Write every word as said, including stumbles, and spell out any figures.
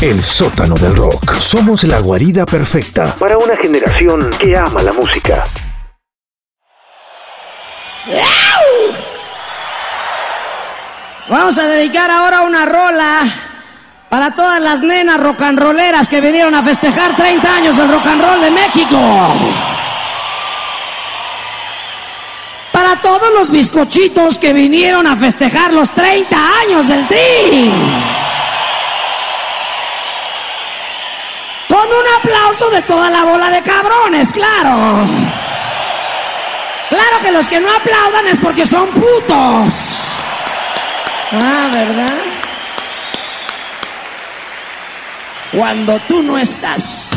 El sótano del rock. Somos la guarida perfecta para una generación que ama la música. Vamos a dedicar ahora una rola para todas las nenas rock and rolleras que vinieron a festejar treinta años del rock and roll de México. Para todos los bizcochitos que vinieron a festejar los treinta años del Tri. Con un aplauso de toda la bola de cabrones, claro. Claro que los que no aplaudan es porque son putos. Ah, ¿verdad? Cuando tú no estás,